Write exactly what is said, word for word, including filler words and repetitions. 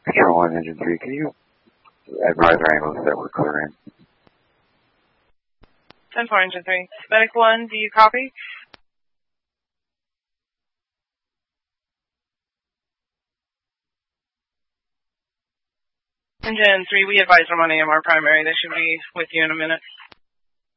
Control one, engine three, can you advise our angles that we're clearing? ten four, engine three. Medic one, do you copy? Engine three, we advise them on A M R primary. They should be with you in a minute.